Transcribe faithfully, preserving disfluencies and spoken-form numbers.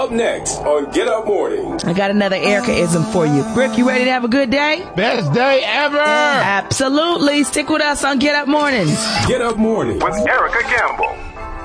Up next on Get Up Mornings. I got another Erica-ism for you. Rick, you ready to have a good day? Best day ever! Absolutely. Stick with us on Get Up Mornings. Get Up Mornings with Erica Campbell.